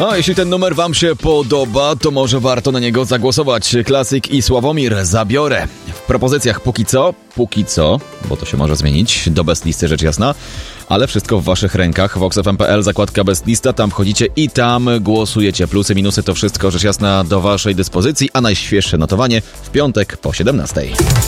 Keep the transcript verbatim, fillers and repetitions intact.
A jeśli ten numer wam się podoba, to może warto na niego zagłosować. Klasyk i Sławomir, Zabiorę. W propozycjach póki co, póki co, bo to się może zmienić, do Best Listy rzecz jasna, ale wszystko w waszych rękach. vox f m kropka p l, zakładka Best Lista, tam wchodzicie i tam głosujecie. Plusy, minusy, to wszystko rzecz jasna do waszej dyspozycji, a najświeższe notowanie w piątek po siedemnastej.